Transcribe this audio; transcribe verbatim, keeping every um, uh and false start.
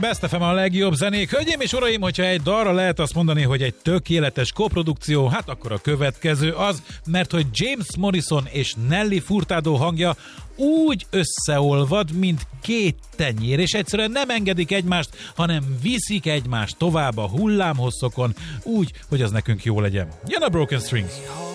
Best ef em a legjobb zenék. Hölgyeim és uraim, hogyha egy dalra lehet azt mondani, hogy egy tökéletes koprodukció, hát akkor a következő az, mert hogy James Morrison és Nelly Furtado hangja úgy összeolvad, mint két tenyér, és egyszerűen nem engedik egymást, hanem viszik egymást tovább a hullámhosszokon, úgy, hogy az nekünk jó legyen. Jön a Broken Strings!